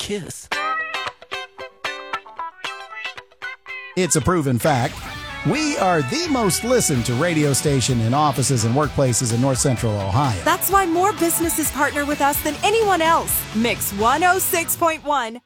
kiss. It's a proven fact. We are the most listened to radio station in offices and workplaces in North Central Ohio. That's why more businesses partner with us than anyone else. Mix 106.1